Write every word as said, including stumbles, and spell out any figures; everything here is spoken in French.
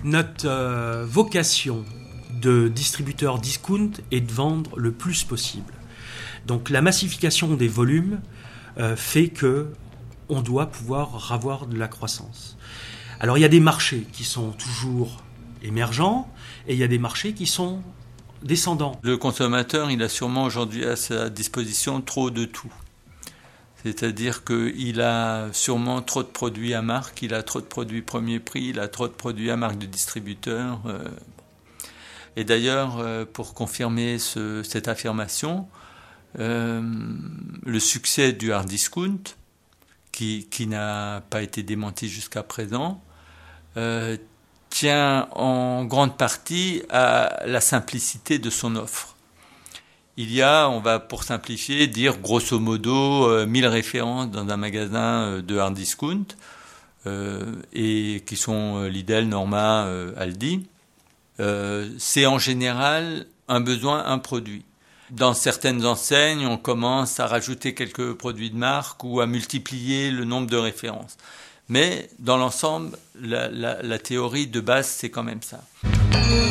Notre euh, vocation de distributeur discount est de vendre le plus possible. Donc la massification des volumes euh, fait que on doit pouvoir avoir de la croissance. Alors il y a des marchés qui sont toujours émergents et il y a des marchés qui sont descendants. Le consommateur, il a sûrement aujourd'hui à sa disposition trop de tout. C'est-à-dire qu'il a sûrement trop de produits à marque, il a trop de produits premier prix, il a trop de produits à marque de distributeur. Et d'ailleurs, pour confirmer ce, cette affirmation, euh, le succès du hard discount, qui, qui n'a pas été démenti jusqu'à présent, euh, tient en grande partie à la simplicité de son offre. Il y a, on va pour simplifier, dire grosso modo euh, mille références dans un magasin de hard discount, euh, et qui sont euh, Lidl, Norma, euh, Aldi. Euh, c'est en général un besoin, un produit. Dans certaines enseignes, on commence à rajouter quelques produits de marque ou à multiplier le nombre de références. Mais dans l'ensemble, la, la, la théorie de base, c'est quand même ça.